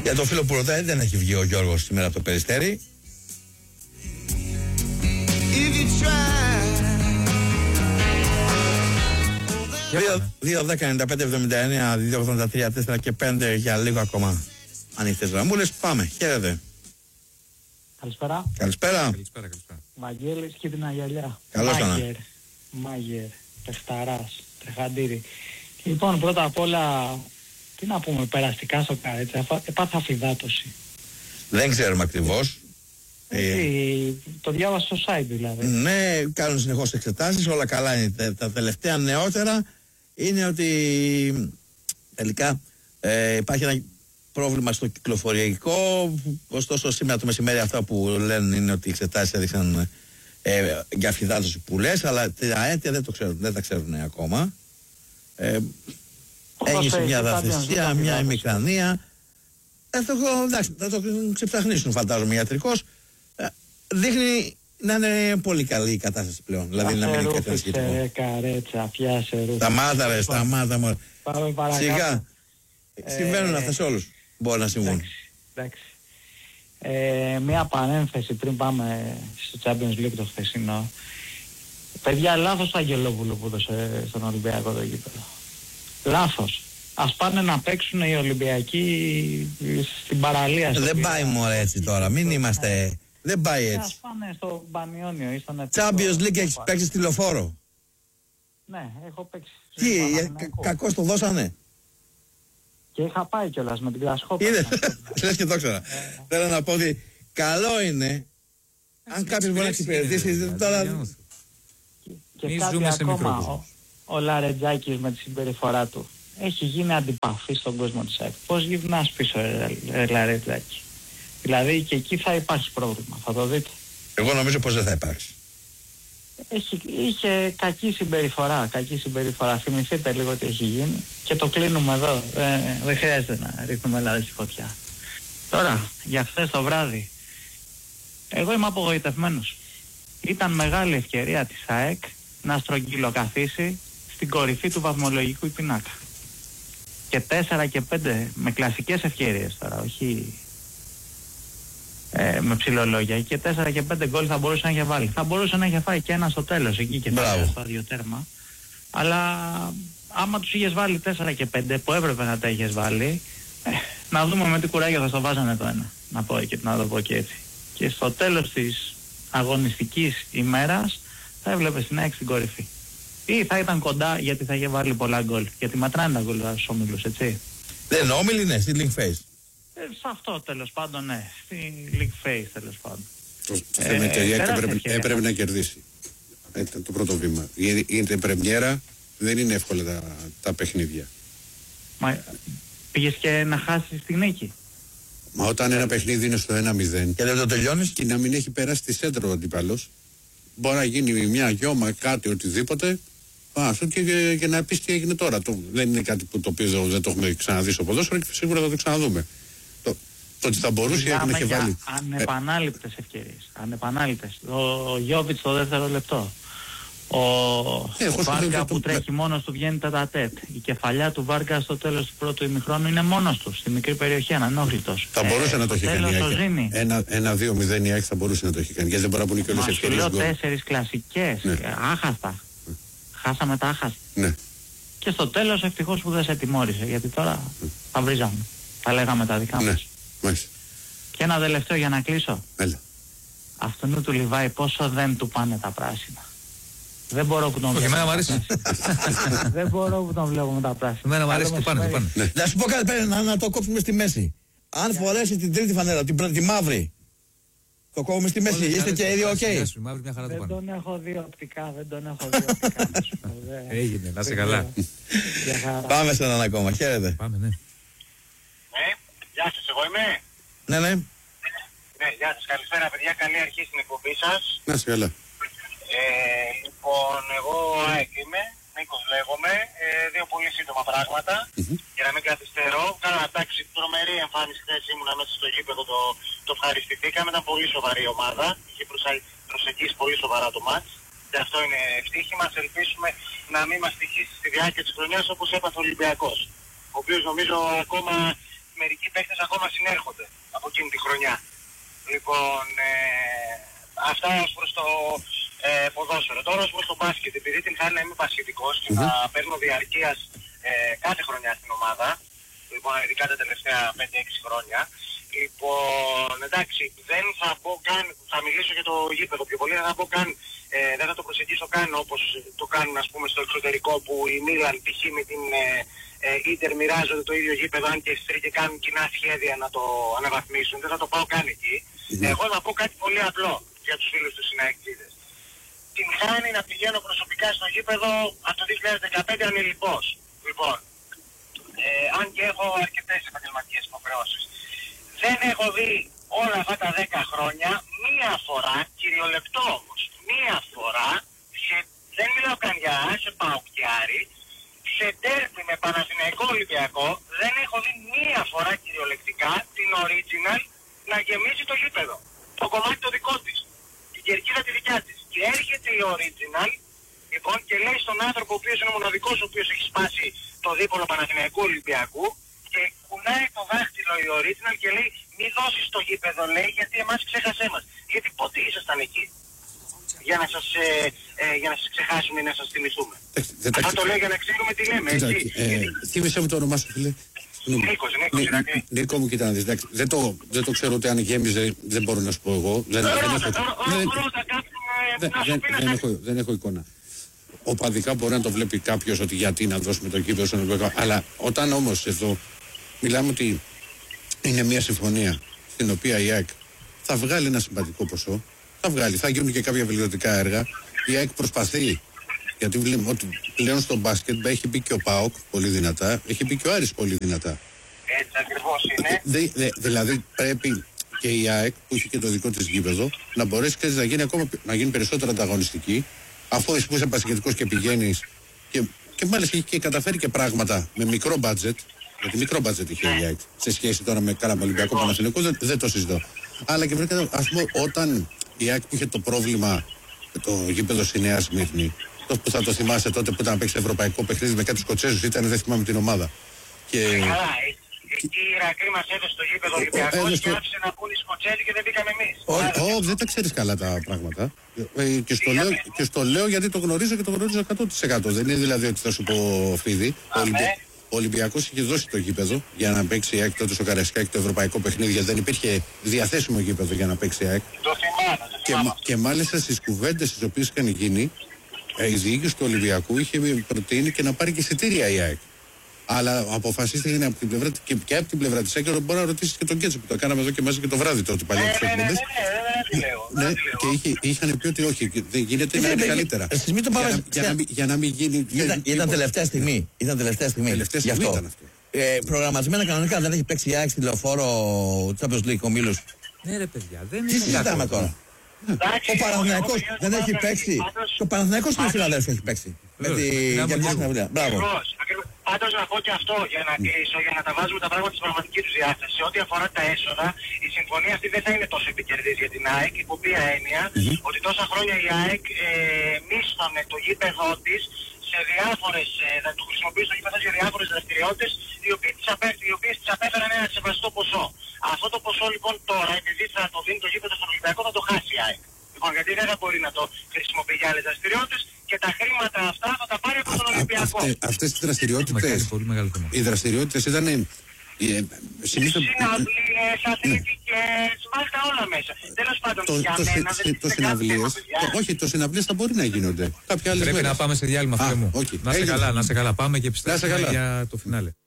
Για το φίλο που ρωτάει, δεν έχει βγει ο Γιώργος σήμερα από το Περιστέρι. 2-10-95-79-2-83-4 και 5 για λίγο ακόμα ανοιχτές γραμμούλες. Πάμε, χαίρετε. Καλησπέρα. Καλησπέρα. Βαγγέλης, κίτρινα γυαλιά. Καλώς ήρθατε. Μάγερ, Πεχταράς, Τρεχαντήρι. Λοιπόν, πρώτα απ' όλα, τι να πούμε περαστικά στο Καρέτσα, έπαθα αφυδάτωση. Δεν ξέρουμε ακριβώς. Το διάβασα στο site δηλαδή. Ναι, κάνουν συνεχώς εξετάσεις, όλα καλά είναι. Τα τελευταία νεότερα είναι ότι τελικά υπάρχει ένα πρόβλημα στο κυκλοφοριακό. Ωστόσο σήμερα το μεσημέρι αυτά που λένε είναι ότι οι εξετάσεις έδειξαν για αφυδάτωση που λες, αλλά τα αίτια δεν τα ξέρουν ακόμα. Έγινε μια δαθεσία, μια ημικρανία. Θα το ξεψαχνίσουν φαντάζομαι ιατρικώς. Δείχνει να είναι πολύ καλή η κατάσταση πλέον. Δηλαδή να μην είναι κάτι ασχετικό. Καρέτσα, πιάσε ρούφι. Σταμάτα ρε, σταμάτα μωρέ. Πάμε παρακάτω. Σιγά. Συμβαίνουν αυτά σε όλους. Μπορεί να συμβούν. Εντάξει. Μια παρένθεση πριν πάμε στο Champions League το χθεσινό. Παιδιά, λάθος το Αγγελόπουλο που έδωσε στον Ολυμπιακό το γήπεδο. Λάθος. Ας πάνε να παίξουν οι Ολυμπιακοί στην παραλία. Δεν πάει μωρέ έτσι τώρα. Μην είμαστε... Δεν πάει έτσι. Ας πάνε στο Μπανιόνιο ή στον Champions League έχεις παίξει στη Λεωφόρο. Ναι, έχω παίξει. Τι, κακώς το δώσανε. Και είχα πάει κιόλας με την Κρασχόπα. Λες και το ξέρα. Θέλω να πω ότι καλό είναι αν κάποιος μπορεί να εξυπηρετήσει τώρα... Και κάτι ακόμα, ο Λαρετζάκης με τη συμπεριφορά του έχει γίνει αντιπαθή στον κόσμο της ΑΕΚ. Πώς γυρνάς πίσω Λαρετζάκη? Δηλαδή και εκεί θα υπάρχει πρόβλημα, θα το δείτε. Εγώ νομίζω πως δεν θα υπάρξει. Είχε κακή συμπεριφορά. Θυμηθείτε λίγο τι έχει γίνει και το κλείνουμε εδώ. Δεν χρειάζεται να ρίχνουμε λάδι στη φωτιά. Τώρα, για χθες το βράδυ, εγώ είμαι απογοητευμένος. Ήταν μεγάλη ευκαιρία της ΑΕΚ να στρογγυλοκαθίσει στην κορυφή του βαθμολογικού πινάκα. Και 4 και 5 με κλασικές ευκαιρίες τώρα, όχι με ψηλολόγια. Και 4 και 5 γκολ θα μπορούσε να είχε βάλει. Θα μπορούσε να είχε φάει και ένα στο τέλος εκεί και θα στο δύο τέρμα. Αλλά άμα τους είχες βάλει 4 και 5 που έπρεπε να τα είχες βάλει, να δούμε με τι κουράγιο θα στο βάζανε το ένα. Να το πω και έτσι. Και στο τέλος της αγωνιστικής ημέρας θα έβλεπες την ΑΕΚ στην κορυφή. Ή θα ήταν κοντά γιατί θα είχε βάλει πολλά γκολ. Γιατί μετράνε τα γκολ στους όμιλους, έτσι. Δεν όμιλοι, ναι, στη League Phase. Σε αυτό τέλος πάντων, ναι. Στη League Phase τέλος πάντων. Το θέμα είναι ότι έπρεπε να κερδίσει. Το πρώτο βήμα. Είναι πρεμιέρα, δεν είναι εύκολα τα παιχνίδια. Μα πήγες και να χάσεις τη νίκη. Μα όταν ένα παιχνίδι είναι στο 1-0 και δεν το τελειώνεις και να μην έχει περάσει τη σέντρα ο αντίπαλος, μπορεί να γίνει μια γιώμα, κάτι, οτιδήποτε. Και να πεις τι έγινε τώρα. Δεν είναι κάτι που το οποίο δεν το έχουμε ξαναδεί στο ποδόσφαιρο και σίγουρα θα το ξαναδούμε. Το ότι θα μπορούσε να έχει βάλει. Ανεπανάληπτες ευκαιρίες. Ανεπανάληπτες. Ο Γιόβιτς στο δεύτερο λεπτό. Ο Βάρκα που τρέχει μόνος του βγαίνει τετατέτ. Η κεφαλιά του Βάρκα στο τέλος του πρώτου ημιχρόνου είναι μόνος του. Στη μικρή περιοχή, ανενόχλητος. Θα μπορούσε να το έχει κάνει. 1-2-0 η ΑΕΚ θα μπορούσε να το έχει κάνει. Γιατί δεν μπορεί να πούνε και όλες τις ευκαιρίες. Μα σου λέω 4 κλασικές. Άχαστα. Χάσαμε τα άχαστα. Ναι. Και στο τέλος ευτυχώς που δεν σε τιμώρησε. Γιατί τώρα θα βρίζαμε. Θα λέγαμε τα δικά μας. Μάλιστα. Και ένα τελευταίο για να κλείσω. Έλα. Αυτού του Λιβάη πόσο δεν του πάνε τα πράσινα. Δεν μπορώ που τον βλέπω. Εμένα μου αρέσει. Δεν μπορώ που τον βλέπω με τα πράσινα. Εμένα μου αρέσει, του πάνε. Να σου πω κάτι πέρα, να το κόψουμε στη μέση. Αν φορέσει την τρίτη φανέλα, τη μαύρη, το κόβουμε στη μέση, είστε και ήδη οκ. Δεν τον έχω δει οπτικά, Έγινε, να είσαι καλά. Πάμε σε έναν ακόμα, χαίρετε. Πάμε, ναι. Γεια σας, εγώ είμαι. Ναι. Ναι, γεια σας, καλησπέρα παιδιά, καλή αρχή στην εκπομπή σας. Να είσαι καλά. Λοιπόν, εγώ ΑΕΚ είμαι, Νίκος λέγομαι, δύο πολύ σύντομα πράγματα, για να μην καθυστερώ. Καλά, εντάξει, τρομερή εμφάνιση χθες ήμουνα μέσα στο γήπεδο, το ευχαριστηθήκαμε, ήταν πολύ σοβαρή η ομάδα, είχε προσεγγίσει πολύ σοβαρά το μάτς. Και αυτό είναι ευτύχημα, ελπίσουμε να μην μας τυχήσει στη διάρκεια της χρονιάς όπως έπαθε ο Ολυμπιακός, ο οποίος νομίζω ακόμα μερικοί παίκτες ακόμα συνέρχονται από εκείνη τη χρονιά. Λοιπόν, αυτά ως προς το ποδόσφαιρο. Τώρα ως προς το μπάσκετ, επειδή την χάρη να είμαι μπασκετικός και να παίρνω διαρκείας κάθε χρονιά στην ομάδα, λοιπόν, ειδικά τα τελευταία 5-6 χρόνια, λοιπόν, εντάξει, δεν θα πω καν, θα μιλήσω για το γήπεδο πιο πολύ, δεν θα πω καν, δεν θα το προσεγγίσω καν όπως το κάνουν, ας πούμε, στο εξωτερικό, που η Μίλαν π.χ. με την Ίντερ μοιράζονται το ίδιο γήπεδο, αν και στις και κάνουν κοινά σχέδια να το αναβαθμίσουν. Δεν θα το πάω καν εκεί. Εγώ θα πω κάτι πολύ απλό για τους φίλους του συναεκτήδες. Την χάνει να πηγαίνω προσωπικά στο γήπεδο από το 2015 ανελιπώς. Λοιπόν, αν και έχω αρκετές επαγγελματικές υποχρεώσεις. Δεν έχω δει όλα αυτά τα 10 χρόνια μία φορά, κυριολεπτό όμως, μία φορά, δεν μιλάω καν για σε Παοκτιάρη, σε τέρπι με Παναθηναϊκό Ολυμπιακό, δεν έχω δει μία φορά κυριολεκτικά την original να γεμίσει το γήπεδο. Το κομμάτι το δικό της, την κερκίδα τη δικιά της. Και έρχεται η original, λοιπόν, και λέει στον άνθρωπο ο οποίος είναι ο μοναδικός ο οποίος έχει σπάσει το δίπολο Παναθηναϊκού Ολυμπιακού, και κουνάει το δάχτυλο η original και λέει μη δώσεις το γήπεδο, λέει, γιατί εμάς ξέχασέ μας. Γιατί πότε ήσασταν εκεί για να σας ξεχάσουμε ή να σας θυμηθούμε. Αυτό το λέω για να ξέρουμε τι λέμε, έτσι. Θύμισε μου το όνομά σου, φίλε. Νίκο μου, κοιτά να δεις, δεν το ξέρω ότι αν γέμιζε, δεν μπορώ να σου πω εγώ. Δεν έχω εικόνα. Οπαδικά μπορεί να το βλέπει κάποιος ότι γιατί να δώσουμε το κήπεδο στον Ολυμπιακό. Αλλά όταν όμως εδώ μιλάμε ότι είναι μια συμφωνία στην οποία η ΑΕΚ θα βγάλει ένα συμπατικό ποσό, θα γίνουν και κάποια βελτιωτικά έργα. Η ΑΕΚ προσπαθεί, γιατί βλέπουμε ότι πλέον στο μπάσκετ έχει μπει και ο ΠΑΟΚ πολύ δυνατά, έχει μπει και ο Άρης πολύ δυνατά. Έτσι ακριβώς είναι. Δηλαδή πρέπει και η ΑΕΚ που έχει και το δικό της γήπεδο να μπορέσει και να γίνει περισσότερο ανταγωνιστική, αφού εσύ που είσαι μπασκετικός και πηγαίνεις και μάλιστα έχει και καταφέρει και πράγματα με μικρό μπάτζετ, γιατί μικρό μπάτζετ είχε η ΑΕΚ σε σχέση τώρα με κάνα Ολυμπιακό Παναθηναϊκό, δεν το συζητώ. Αλλά και βρήκα, ας πούμε, όταν η ΑΕΚ είχε το πρόβλημα το γήπεδο στη Νέα Σμύρνη, που θα το θυμάσαι τότε που ήταν να παίξει ευρωπαϊκό παιχνίδι με κάτι Σκοτσέζους, ήταν, δεν θυμάμαι την ομάδα. Εκεί η Ηρακλή μας έδωσε το γήπεδο Ολυμπιακός και άφησε να πούν οι Σκοτσέζοι και δεν μπήκαμε εμείς. Όχι, δεν τα ξέρεις καλά τα πράγματα. Και στο λέω γιατί το γνωρίζω και το γνωρίζω 100%. Δεν είναι δηλαδή ότι θα σου πω φίδι. Ο Ολυμπιακός είχε δώσει το γήπεδο για να παίξει η ΑΕΚ τότε στο Καραϊσκάκι το ευρωπαϊκό παιχνίδι, γιατί δεν υπήρχε διαθέσιμο γήπεδο για να παίξει η ΑΕΚ. Το θυμάμαι. Και μάλιστα στις κουβέντες τις οποίες είχαν γίνει, η διοίκηση του Ολυμπιακού είχε προτείνει και να πάρει και εισιτήρια η ΑΕΚ. Αλλά αποφασίστηκε από την πλευρά και από την πλευρά της ΑΕΚ, μπορεί να ρωτήσει και τον Κέτσο που το κάναμε εδώ και μαζί και το βράδυ τότε παλιά τις εκπομπές. Ναι, και είχαν πει ότι όχι, δεν γίνεται να είναι καλύτερα. Για να μην γίνει. Ήταν τελευταία στιγμή. Τελευταία στιγμή ήταν αυτό. Προγραμματισμένα κανονικά δεν έχει παίξει η ΑΕΚ στη Λεωφόρο Champions League ομίλους. Ναι, ρε παιδιά, δεν τι συζητάμε τώρα. Ο Παναθηναϊκός δεν έχει παίξει. Το Παναθηναϊκός στην Φιλαδέλφια έχει παίξει. Με τη Γενική Συναυλία. Μπράβο. Πάντως να πω και αυτό για να κλείσω, για να τα βάζουμε τα πράγματα στην πραγματική του διάσταση. Σε ό,τι αφορά τα έσοδα, η συμφωνία αυτή δεν θα είναι τόσο επικερδής για την ΑΕΚ, υπό ποια έννοια ότι τόσα χρόνια η ΑΕΚ μίσθωνε το γήπεδο της σε διάφορες, να του χρησιμοποιήσει το γήπεδο για διάφορες δραστηριότητες, οι οποίες της απέφεραν ένα σεβαστό ποσό. Αυτό το ποσό λοιπόν τώρα, επειδή θα το δίνει το γήπεδο στον Ολυμπιακό, θα το χάσει η ΑΕΚ. Λοιπόν, γιατί δεν θα μπορεί να το χρησιμοποιεί για άλλες δραστηριότητες και τα χρήματα αυτά θα τα πάρει από τον Ολυμπιακό. Αυτές οι δραστηριότητες ήταν συναυλίες, αθλητικές, μάλιστα όλα μέσα. Τέλος πάντων, για μένα όχι, το συναυλίες θα μπορεί να γίνονται. Πρέπει να πάμε σε διάλειμμα, φίλε μου. Να σε καλά. Πάμε και επιστρέφουμε για το φινάλε.